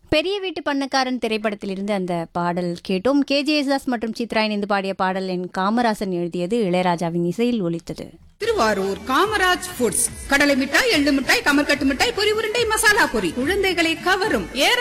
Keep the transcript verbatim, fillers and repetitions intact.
பெரிய வீட்டு பண்ணக்காரன் திரைப்படத்திலிருந்து அந்த பாடல் கேட்டோம். கே ஜே யேசுதாஸ் மற்றும் சித்ரா இணைந்து பாடிய பாடல் என் காமராசன் எழுதியது, இளையராஜாவின் இசையில் ஒலித்தது. திருவாரூர் காமராஜ் ஃபுட்ஸ் கடலை மிட்டாய், எள்ளு மிட்டாய், கமர்கட்டு மிட்டாய், பொரி உருண்டை, மசாலா பொரி, குழந்தைகளை கவரும் ஏற